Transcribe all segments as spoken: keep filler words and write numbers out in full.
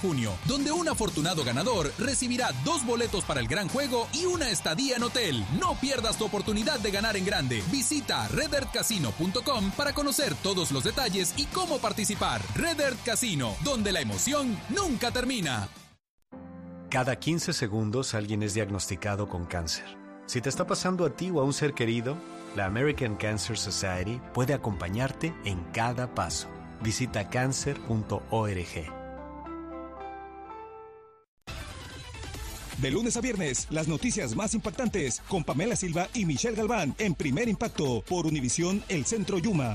junio, donde un afortunado ganador recibirá dos boletos para el gran juego y una estadía en hotel. No pierdas tu oportunidad de ganar en grande. Visita red earth casino punto com para conocer todos los detalles y cómo participar. Red Earth Casino, donde la emoción nunca termina. Cada quince segundos alguien es diagnosticado con cáncer. Si te está pasando a ti o a un ser querido, la American Cancer Society puede acompañarte en cada paso. Visita cancer punto org. De lunes a viernes, las noticias más impactantes con Pamela Silva y Michelle Galván en Primer Impacto por Univisión El Centro Yuma.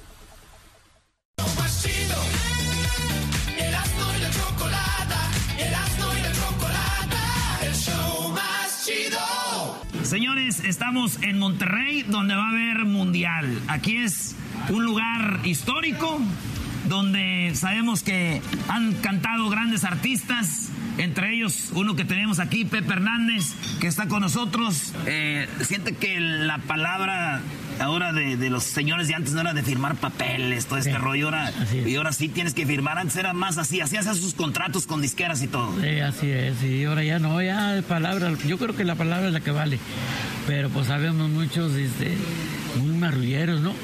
Señores, estamos en Monterrey, donde va a haber mundial. Aquí es un lugar histórico, donde sabemos que han cantado grandes artistas, entre ellos uno que tenemos aquí, Pepe Hernández, que está con nosotros. Eh, siente que la palabra ahora de, de los señores de antes no era de firmar papeles, todo este sí. rollo, ahora, y ahora sí tienes que firmar. Antes era más así, hacías sus contratos con disqueras y todo. Sí, así es, y ahora ya no, ya de palabra, yo creo que la palabra es la que vale, pero pues sabemos muchos este, muy marrulleros, ¿no?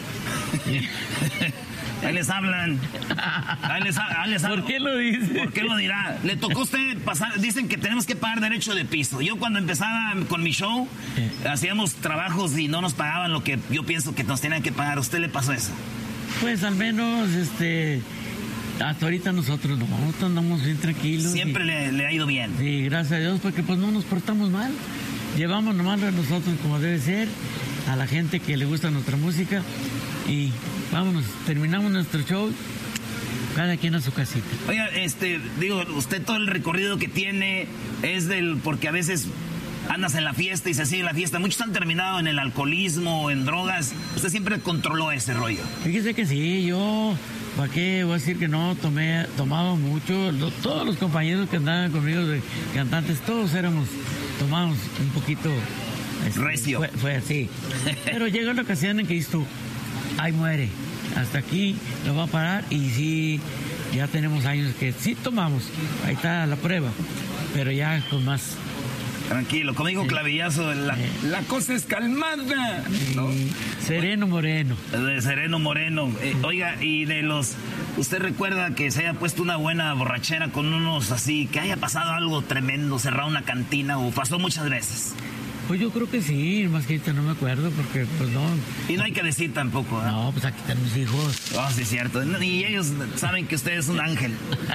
Ahí les hablan. Ahí les, ahí les hablan. ¿Por qué lo dice? ¿Por qué lo dirá? Le tocó a usted pasar. Dicen que tenemos que pagar derecho de piso. Yo cuando empezaba con mi show, sí. hacíamos trabajos y no nos pagaban lo que yo pienso que nos tenían que pagar. ¿A usted le pasó eso? Pues al menos, este... hasta ahorita nosotros no, nosotros andamos bien tranquilos. Siempre y, le, le ha ido bien. Sí, gracias a Dios, porque pues no nos portamos mal. Llevamos nomás a nosotros como debe ser, a la gente que le gusta nuestra música y vámonos, terminamos nuestro show, cada quien a su casita. Oiga, este, digo, usted todo el recorrido que tiene es del, porque a veces andas en la fiesta y se sigue la fiesta. Muchos han terminado en el alcoholismo, en drogas. Usted siempre controló ese rollo. Fíjese que sí, yo, ¿para qué voy a decir que no? Tomé, tomaba mucho. Lo, todos los compañeros que andaban conmigo de cantantes, todos éramos, tomábamos un poquito. Este, recio. Fue, fue así. Pero llegó la ocasión en que dices tú, ahí muere. Hasta aquí lo va a parar y sí, ya tenemos años que sí tomamos. Ahí está la prueba. Pero ya con más... Tranquilo, como dijo sí. Clavillazo, la, sí. la cosa es calmada. ¿No? Sereno Moreno. De Sereno Moreno. Eh, oiga, y de los... ¿Usted recuerda que se haya puesto una buena borrachera con unos así, que haya pasado algo tremendo, cerrado una cantina o pasó muchas veces? Pues yo creo que sí, más que ahorita no me acuerdo porque pues no... Y no hay que decir tampoco, ¿eh? No, pues aquí están mis hijos. Oh, sí, es cierto. Y ellos saben que usted es un ángel.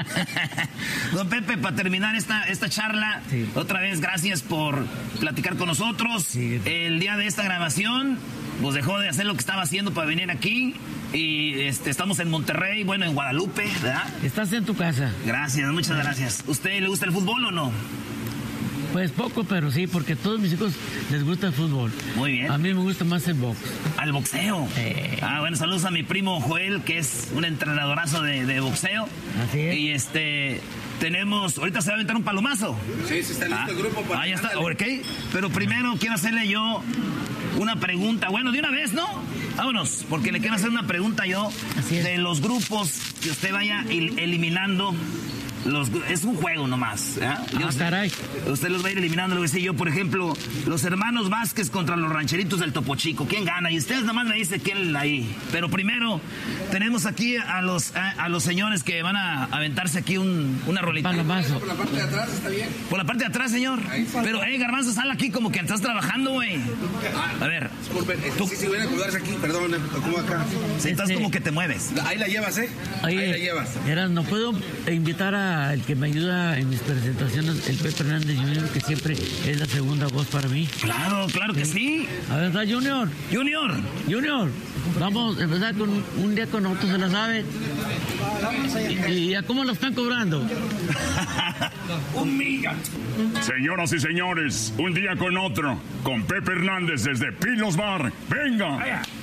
Don Pepe, para terminar esta, esta charla, sí. otra vez gracias por platicar con nosotros. Sí. El día de esta grabación, pues dejó de hacer lo que estaba haciendo para venir aquí. Y este, estamos en Monterrey, bueno, en Guadalupe, ¿verdad? Estás en tu casa. Gracias, muchas gracias. ¿Usted le gusta el fútbol o no? Pues poco, pero sí, porque a todos mis hijos les gusta el fútbol. Muy bien. A mí me gusta más el box. ¿Al boxeo? Eh. Ah, bueno, saludos a mi primo Joel, que es un entrenadorazo de, de boxeo. Así es. Y este... Tenemos, ahorita se va a aventar un palomazo. Sí, sí está listo ah, el grupo. Para ahí está, ok. Pero primero quiero hacerle yo una pregunta. Bueno, de una vez, ¿no? Vámonos, porque le quiero hacer una pregunta yo de los grupos que usted vaya eliminando. Los, es un juego nomás. ¿eh? Yo, ah, caray. Usted los va a ir eliminando, lo que sé yo. Por ejemplo, los hermanos Vázquez contra los rancheritos del Topo Chico. ¿Quién gana? Y ustedes nomás me dicen quién ahí. Pero primero, tenemos aquí a los a, a los señores que van a aventarse aquí un, una rolita. Palomazo. Por la parte de atrás, ¿está bien? Por la parte de atrás, señor. Pero, eh, Garbanzo, sal aquí como que estás trabajando, güey. A ver. Disculpen, tú... sí, sí, ven a colgarse aquí, perdón, como acá. Sí, estás este... como que te mueves. Ahí la llevas, ¿eh? Oye, ahí la llevas. Era, no puedo invitar a el que me ayuda en mis presentaciones, el Pepe Hernández junior, que siempre es la segunda voz para mí. Claro, claro que sí. A ver, ¿verdad, Junior? Junior. Junior, vamos a empezar con un día con nosotros, se la sabe. ¿Y, y a cómo lo están cobrando? Un millón. Señoras y señores, un día con otro, con Pepe Hernández desde Pilos Bar. ¡Venga! Vaya.